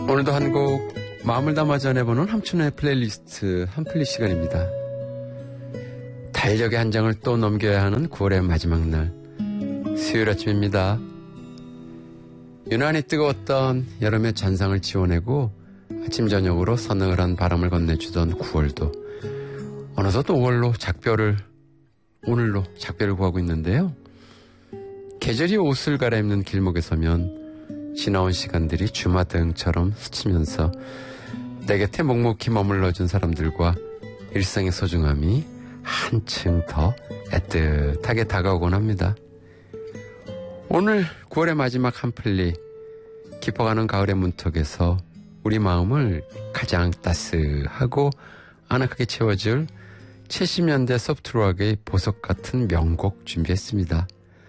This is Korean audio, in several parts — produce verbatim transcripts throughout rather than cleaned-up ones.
오늘도 한 곡 마음을 담아 전해보는 함춘의 플레이리스트 한플리 시간입니다. 달력의 한 장을 또 넘겨야 하는 구월의 마지막 날 수요일 아침입니다. 유난히 뜨거웠던 여름의 잔상을 지워내고 아침 저녁으로 서늘한 바람을 건네주던 구월도 어느덧 오월로 작별을 오늘로 작별을 구하고 있는데요. 계절이 옷을 갈아입는 길목에 서면 지나온 시간들이 주마등처럼 스치면서 내 곁에 묵묵히 머물러준 사람들과 일상의 소중함이 한층 더 애틋하게 다가오곤 합니다. 오늘 구월의 마지막 한플리 깊어가는 가을의 문턱에서 우리 마음을 가장 따스하고 아늑하게 채워줄 칠십 년대 소프트록의 보석 같은 명곡 준비했습니다.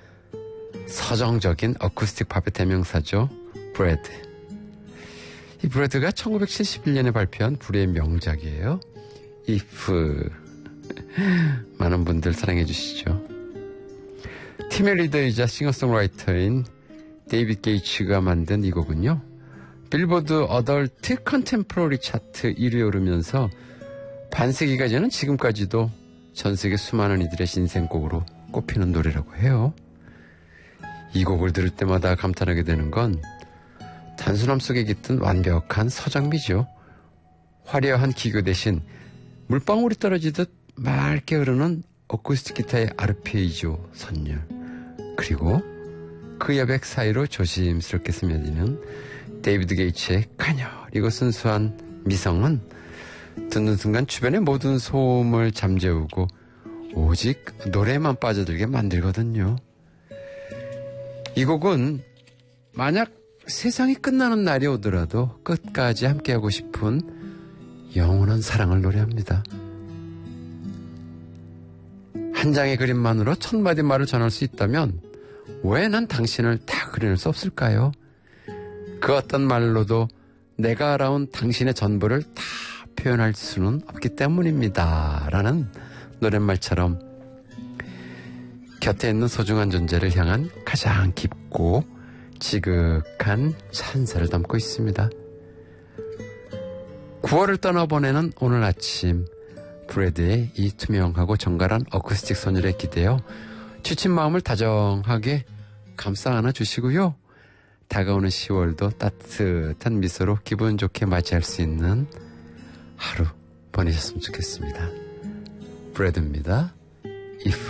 서정적인 어쿠스틱 팝의 대명사죠. 브래드. 이 브래드가 천구백칠십일 년에 발표한 불의 명작이에요. If. 많은 분들 사랑해 주시죠. 팀의 리더이자 싱어송라이터인 데이빗 게이츠가 만든 이 곡은요. 빌보드 어덜트 컨템포러리 차트 일 위에 오르면서 반세기가 지난 지금까지도 전 세계 수많은 이들의 신생곡으로 꼽히는 노래라고 해요. 이 곡을 들을 때마다 감탄하게 되는 건 단순함 속에 깃든 완벽한 서정미죠. 화려한 기교 대신 물방울이 떨어지듯 맑게 흐르는 어쿠스틱 기타의 아르페지오 선율, 그리고 그 여백 사이로 조심스럽게 스며드는 데이비드 게이츠의 가녀리고 순수한 미성은 듣는 순간 주변의 모든 소음을 잠재우고 오직 노래에만 빠져들게 만들거든요. 이 곡은 만약 세상이 끝나는 날이 오더라도 끝까지 함께하고 싶은 영원한 사랑을 노래합니다. 한 장의 그림만으로 천마디 말을 전할 수 있다면 왜 난 당신을 다 그려낼 수 없을까요? 그 어떤 말로도 내가 알아온 당신의 전부를 다 표현할 수는 없기 때문입니다. 라는 노랫말처럼 곁에 있는 소중한 존재를 향한 가장 깊고 지극한 찬사를 담고 있습니다. 구월을 떠나보내는 오늘 아침, 브래드의 이 투명하고 정갈한 어쿠스틱 선율에 기대어 지친 마음을 다정하게 감싸 안아주시고요. 다가오는 시월도 따뜻한 미소로 기분 좋게 맞이할 수 있는 하루 보내셨으면 좋겠습니다. 브래드입니다. If